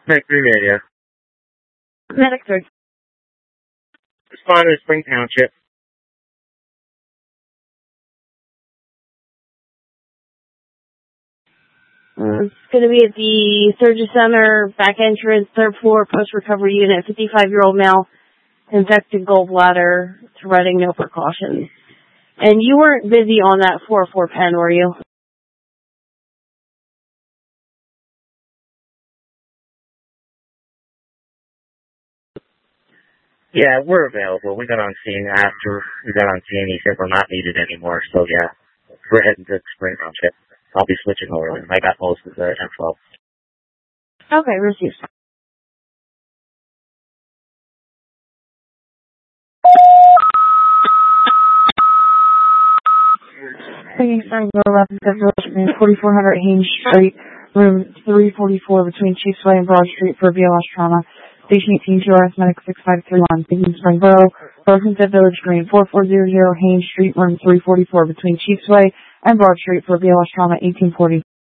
Medic 3 radio. Medic 3. Respond to Spring Township. It's going to be at the Surgery Center, back entrance, third floor, post-recovery unit, 55-year-old male, infected gallbladder, threading, no precautions. And you weren't busy on that 404 pen, were you? Yeah, we're available. We got on scene after we got on scene. He said we're not needed anymore, so yeah, we're heading to Spring Township. I'll be switching over. I got most of the info. Okay, received. Thinking Springboro Rapid Village, 4400 Haynes Street, room 344 between Chiefsway and Broad Street for BLS trauma. Station 18 QRS Medic 6531. Thinking Springboro, Brokenstead Village Green, 4400 Haynes Street, room 344 between Chiefsway and Broad Street for BLS trauma 1840.